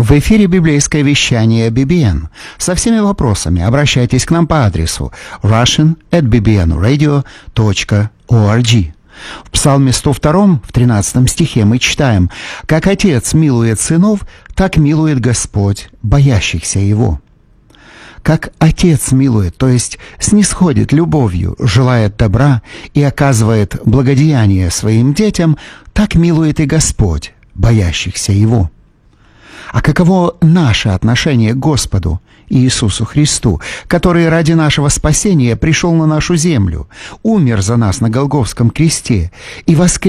В эфире библейское вещание BBN. Со всеми вопросами обращайтесь к нам по адресу russian@bbnradio.org. В Псалме 102, в 13 стихе мы читаем: «Как Отец милует сынов, так милует Господь боящихся Его». Как Отец милует, то есть снисходит любовью, желает добра и оказывает благодеяние своим детям, так милует и Господь боящихся Его. А каково наше отношение к Господу Иисусу Христу, который ради нашего спасения пришел на нашу землю, умер за нас на Голгофском кресте и воскрес